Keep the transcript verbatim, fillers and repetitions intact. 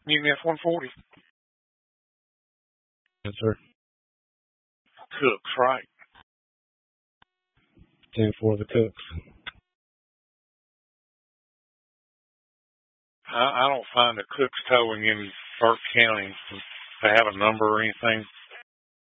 Mutiny F one forty. Yes, sir. Cooks, right? ten four the Cooks. I, I don't find the Cooks towing in Burke County. They have a number or anything.